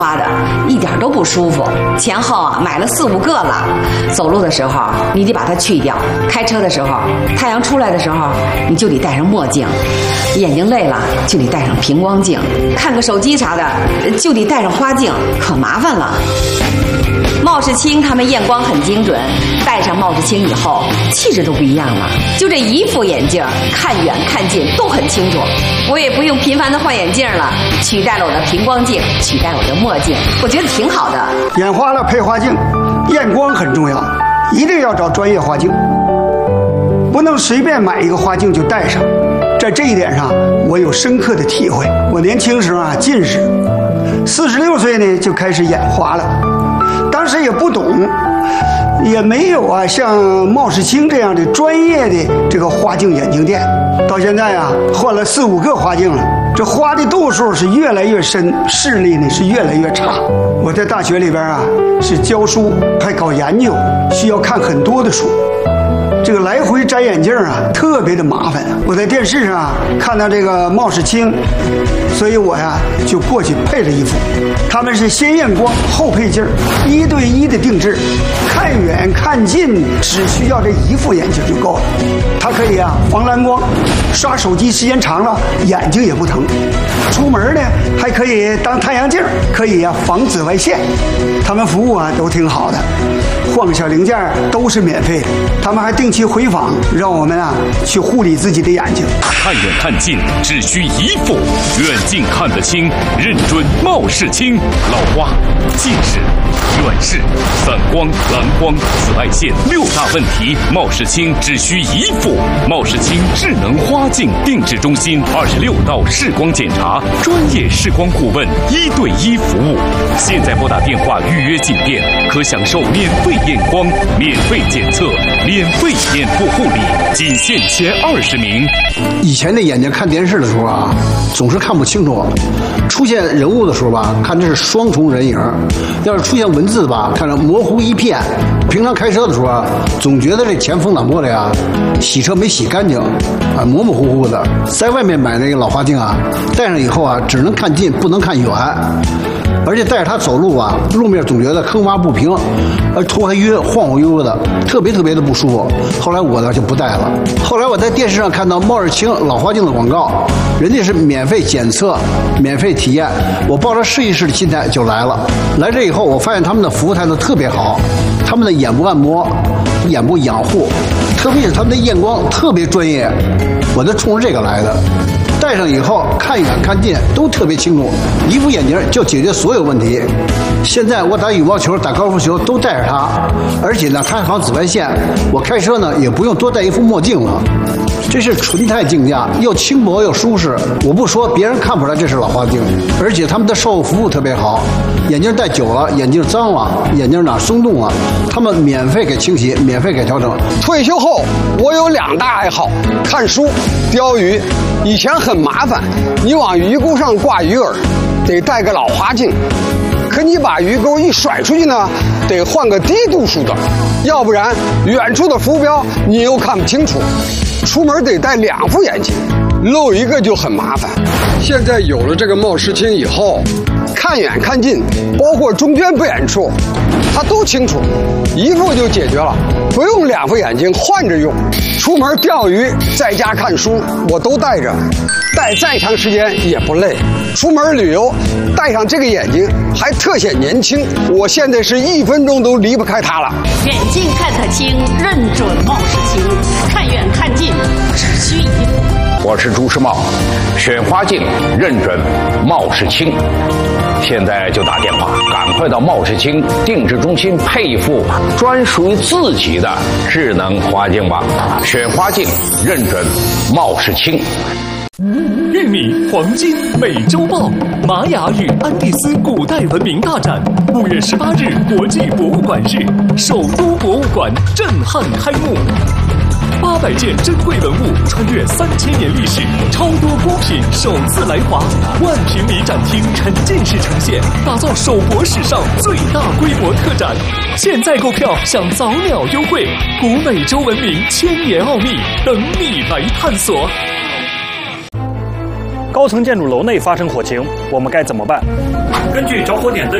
花的一点都不舒服，前后买了4、5个了。走路的时候你得把它去掉，开车的时候太阳出来的时候你就得戴上墨镜，眼睛累了就得戴上平光镜，看个手机啥的就得戴上花镜，可麻烦了。冒视清他们验光很精准，戴上冒视清以后气质都不一样了，就这一副眼镜看远看近都很清楚，我也不用频繁的换眼镜了，取代了我的平光镜，取代我的墨镜，我觉得挺好的。 眼花了配花镜，验光很重要，一定要找专业花镜，不能随便买一个花镜就戴上。在这一点上我有深刻的体会。我年轻时候近视，46岁呢就开始眼花了，当时也不懂，也没有像冒视清这样的专业的这个花镜眼镜店。到现在换了4、5个花镜了，这花的度数是越来越深，视力呢是越来越差。我在大学里边是教书还搞研究，需要看很多的书，这个来回摘眼镜特别的麻烦。我在电视上看到这个冒视清，所以我就过去配了一副。他们是先验光后配镜，1对1的定制，看远看近只需要这一副眼镜就够了。它可以防蓝光，刷手机时间长了眼睛也不疼。出门呢还可以当太阳镜，可以防紫外线。他们服务都挺好的，换个小零件都是免费的。他们还定期回访，让我们去护理自己的眼睛。 看远看近只需一副，远近看得清，认准冒视清。老花、近视、远视、散光、蓝光、紫外线6大问题，冒视清只需一副。冒视清智能花镜定制中心26道视光检查，专业视光顾问1对1服务。现在拨打电话预约进店，可享受免费验光、免费检测、免费眼部护理，仅限前20名。 以前的眼睛看电视的时候总是看不清楚，出现人物的时候看这是双重人影，要是出现文字看着模糊一片。平常开车的时候总觉得这前风挡玻璃洗车没洗干净模模糊糊的。在外面买那个老花镜戴上以后只能看近不能看远，而且带着它走路路面总觉得坑洼不平，头还晕，晃晃悠悠的，特别的不舒服。后来我就不戴了。后来我在电视上看到冒视清老花镜的广告，人家是免费检测、免费体验，我抱着试一试的心态就来了。来这以后，我发现他们的服务态度特别好，他们的眼部按摩、眼部养护，特别是他们的验光特别专业，我就冲着这个来的。戴上以后看远看近都特别清楚，一副眼镜就解决所有问题。现在我打羽毛球、打高尔夫球都戴着它，而且它还防紫外线。我开车也不用多戴一副墨镜了。这是纯钛镜架，又轻薄又舒适。我不说，别人看不出来这是老花镜。而且他们的售后服务特别好，眼镜戴久了，眼镜脏了，眼镜哪松动了，他们免费给清洗，免费给调整。 退休后，我有2大爱好：看书、钓鱼。以前很麻烦，你往鱼钩上挂鱼饵，得戴个老花镜。可你把鱼钩一甩出去呢，得换个低度数的，要不然远处的浮标你又看不清楚。出门得戴2副眼镜，漏一个就很麻烦。现在有了这个冒视清以后，看远看近，包括中间不远处，它都清楚，一副就解决了，不用2副眼镜换着用。出门钓鱼，在家看书，我都戴着，戴再长时间也不累。出门旅游，戴上这个眼镜还特显年轻。我现在是1分钟都离不开它了。 远近看得清，认准冒视清，看远看近只需一副。 我是朱时茂，选花镜认准冒视清。现在就打电话，赶快到冒视清定制中心配一副专属于自己的智能花镜吧。选花镜认准冒视清。 玉米黄金美洲豹，玛雅与安第斯古代文明大展，5月18日国际博物馆日，首都博物馆震撼开幕。800件珍贵文物穿越3000年历史，超多孤品首次来华，10000平米展厅沉浸式呈现，打造首博史上最大规模特展。现在购票享早鸟优惠，古美洲文明1000年奥秘等你来探索。 高高层建筑楼内发生火情，我们该怎么办？ 根据着火点的